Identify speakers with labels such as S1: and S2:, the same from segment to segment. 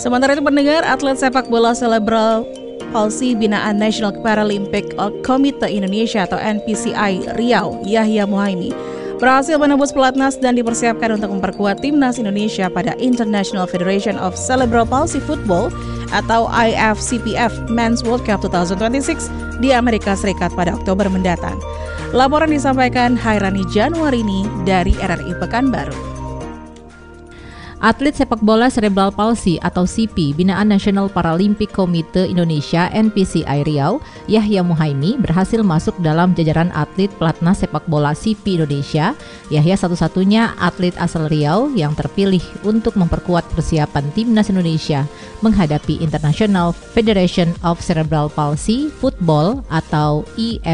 S1: Sementara itu pendengar, atlet sepak bola Cerebral Palsy binaan National Paralympic Committee Indonesia atau NPCI Riau, Yahya Muhaimi, berhasil menembus pelatnas dan dipersiapkan untuk memperkuat timnas Indonesia pada International Federation of Cerebral Palsy Football atau IFCPF Men's World Cup 2026 di Amerika Serikat pada Oktober mendatang. Laporan disampaikan Hairani Januarini dari RRI Pekanbaru.
S2: Atlet sepak bola Cerebral Palsy atau CP binaan National Paralympic Committee Indonesia NPCI Riau, Yahya Muhaimi berhasil masuk dalam jajaran atlet pelatnas sepak bola CP Indonesia. Yahya satu-satunya atlet asal Riau yang terpilih untuk memperkuat persiapan timnas Indonesia menghadapi International Federation of Cerebral Palsy Football atau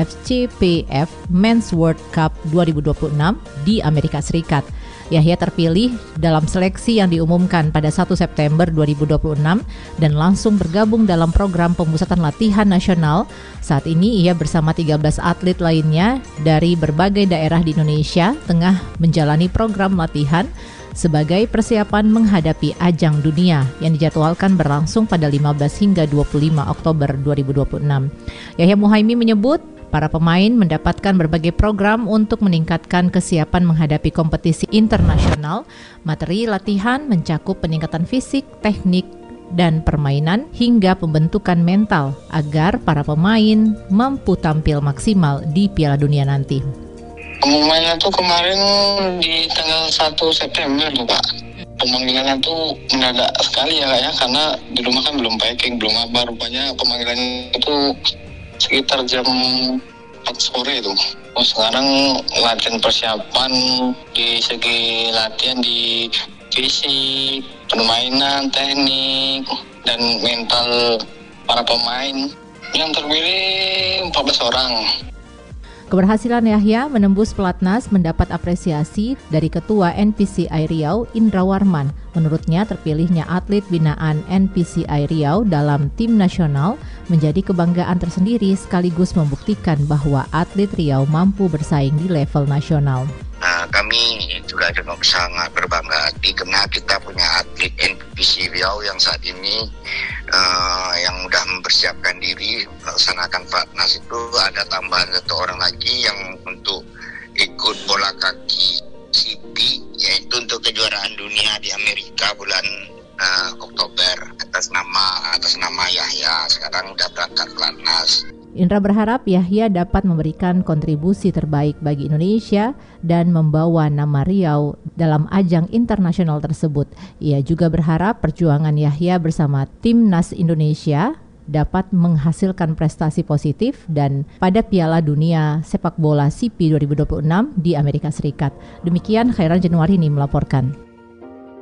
S2: IFCPF Men's World Cup 2026 di Amerika Serikat. Yahya terpilih dalam seleksi yang diumumkan pada 1 September 2026 dan langsung bergabung dalam program pemusatan latihan nasional. Saat ini ia bersama 13 atlet lainnya dari berbagai daerah di Indonesia tengah menjalani program latihan sebagai persiapan menghadapi ajang dunia yang dijadwalkan berlangsung pada 15 hingga 25 Oktober 2026. Yahya Muhaimi menyebut para pemain mendapatkan berbagai program untuk meningkatkan kesiapan menghadapi kompetisi internasional. Materi latihan mencakup peningkatan fisik, teknik, dan permainan hingga pembentukan mental agar para pemain mampu tampil maksimal di Piala Dunia nanti.
S3: Pengumumannya tuh kemarin di tanggal 1 September tuh Pak. Pemanggilannya tuh mendadak sekali ya Kak ya, karena di rumah kan belum packing, belum apa, rupanya pemanggilannya itu sekitar jam 4 sore itu. Oh, sekarang latihan persiapan di segi latihan di fisik, permainan, teknik, dan mental para pemain. Yang terpilih 14 orang.
S2: Keberhasilan Yahya menembus pelatnas mendapat apresiasi dari Ketua NPCI Riau, Indra Warman. Menurutnya, terpilihnya atlet binaan NPCI Riau dalam tim nasional menjadi kebanggaan tersendiri sekaligus membuktikan bahwa atlet Riau mampu bersaing di level nasional.
S4: Kami juga sangat berbangga hati karena kita punya atlet NPC Riau yang saat ini yang sudah mempersiapkan diri melaksanakan pelatnas. Itu ada tambahan 1 orang lagi yang untuk ikut bola kaki CP, yaitu untuk kejuaraan dunia di Amerika bulan Oktober atas nama Yahya. Sekarang sudah berangkat pelatnas.
S2: Indra berharap Yahya dapat memberikan kontribusi terbaik bagi Indonesia dan membawa nama Riau dalam ajang internasional tersebut. Ia juga berharap perjuangan Yahya bersama timnas Indonesia dapat menghasilkan prestasi positif dan pada Piala Dunia Sepak Bola CP 2026 di Amerika Serikat. Demikian Khairan Januarini melaporkan.